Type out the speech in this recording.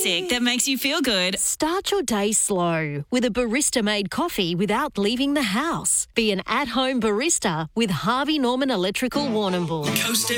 music that makes you feel good. Start your day slow with a barista-made coffee without leaving the house. Be an at-home barista with Harvey Norman Electrical Warrnambool. Coast